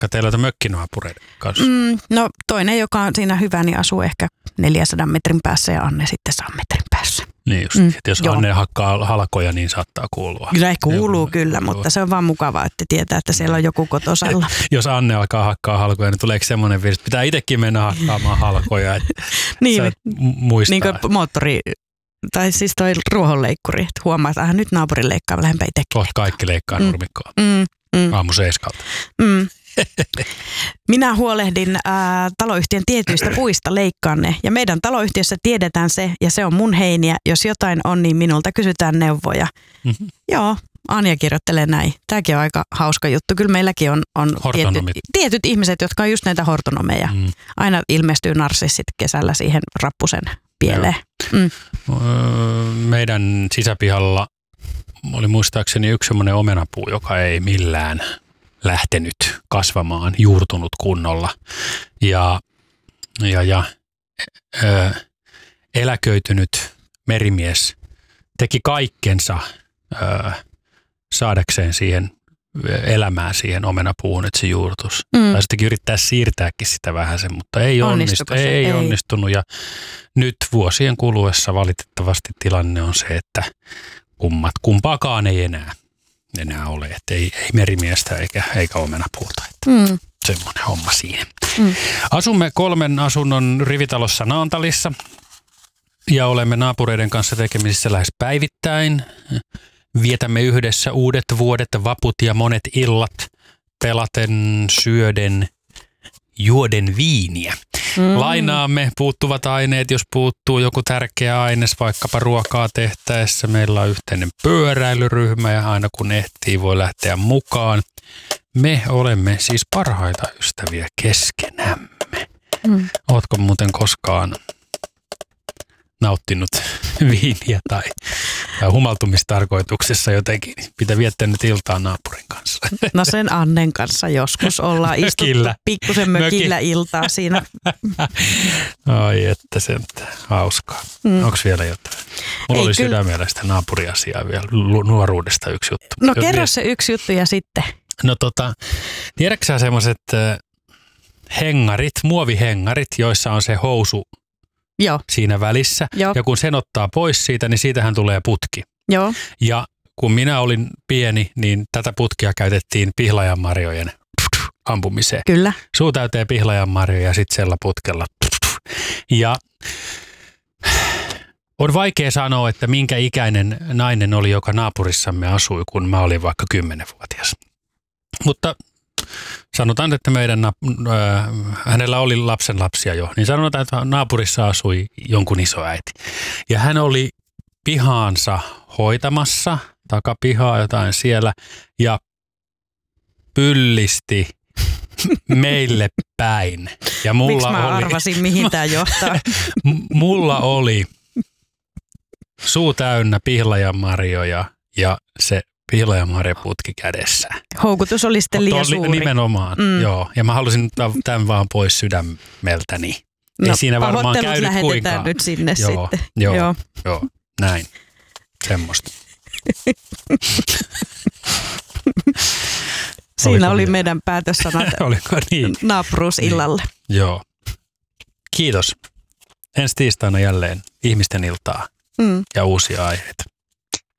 vaikka teillä on mökkinaapureiden kanssa? No toinen, joka on siinä hyvä, niin asuu ehkä 400 metrin päässä ja Anne sitten 100 metrin päässä. Niin just, että jos Anne hakkaa halkoja, niin saattaa kuulua. Kyllä kuuluu kyllä, mutta se on vaan mukavaa, että tietää, että siellä on joku kotosalla. Jos Anne alkaa hakkaa halkoja, niin tuleeko semmoinen virsi, että pitää itsekin mennä hakkaamaan halkoja, että niin, muistaa. Niin kuin moottori, tai siis toi ruohonleikkuri, että huomaa, että nyt naapuri leikkaa, lähdempä itsekin. Kohta kaikki leikkaa nurmikkoa. Aamu 7. Minä huolehdin taloyhtiön tietyistä puista, leikkaan ne. Ja meidän taloyhtiössä tiedetään se, ja se on mun heiniä. Jos jotain on, niin minulta kysytään neuvoja. Joo, Anja kirjoittelee näin. Tämäkin on aika hauska juttu. Kyllä meilläkin on tietyt ihmiset, jotka on just näitä hortonomeja. Aina ilmestyy narsissit kesällä siihen rappusen pieleen. Meidän sisäpihalla oli muistaakseni yksi semmoinen omenapuu, joka ei millään lähtenyt kasvamaan, juurtunut kunnolla. Ja eläköitynyt merimies teki kaikkensa saadakseen siihen elämään siihen omenapuuhun, että se juurtus. Tai sittenkin yrittää siirtääkin sitä vähäsen, mutta ei onnistunut. Ja nyt vuosien kuluessa valitettavasti tilanne on se, että kumpaakaan ei enää ole. Että ei merimiestä eikä omenapuuta. Semmoinen homma siinä. Asumme 3 asunnon rivitalossa Naantalissa ja olemme naapureiden kanssa tekemisissä lähes päivittäin. Vietämme yhdessä uudet vuodet, vaput ja monet illat, pelaten, syöden, juoden viiniä. Lainaamme puuttuvat aineet, jos puuttuu joku tärkeä aines, vaikkapa ruokaa tehtäessä. Meillä on yhteinen pyöräilyryhmä ja aina kun ehtii voi lähteä mukaan. Me olemme siis parhaita ystäviä keskenämme. Ootko muuten koskaan nauttinut viiniä tai humaltumistarkoituksessa jotenkin? Pitää viettänyt iltaa naapurin kanssa. No sen Annen kanssa joskus ollaan istuttu pikkusen mökillä iltaa siinä. Ai että se on hauskaa. Onko vielä jotain? Mulla oli sydämellä sitä naapuriasiaa vielä nuoruudesta yksi juttu. No kerro se yksi juttu ja sitten. No tiedätkö sä semmoiset hengarit, muovihengarit, joissa on se housu siinä välissä. Joo. Ja kun sen ottaa pois siitä, niin siitähän tulee putki. Joo. Ja kun minä olin pieni, niin tätä putkia käytettiin pihlajanmarjojen ampumiseen. Kyllä. Suu täyteen pihlajanmarjoja ja sitten sella putkella. Ja on vaikea sanoa, että minkä ikäinen nainen oli, joka naapurissamme asui, kun mä olin vaikka 10-vuotias. Mutta sanotaan, että hänellä oli lapsenlapsia jo, niin sanotaan, että naapurissa asui jonkun isoäiti. Ja hän oli pihaansa hoitamassa, takapihaa jotain siellä, ja pyllisti meille päin. Ja miksi mä arvasin, mihin tämä johtaa? Mulla oli suu täynnä pihlajanmarjoja ja se pihlajanmarjaputki kädessä. Houkutus oli sitten liian suuri. Nimenomaan, joo. Ja mä halusin tämän vaan pois sydämeltäni. Ei siinä varmaan käynyt kuinkaan. Nyt sinne sitten. Joo, näin. Semmosta. Siinä oli meidän päätössanat niin? naapuruusillalle. Niin. Joo. Kiitos. Ensi tiistaina jälleen ihmisten iltaa ja uusia aiheita.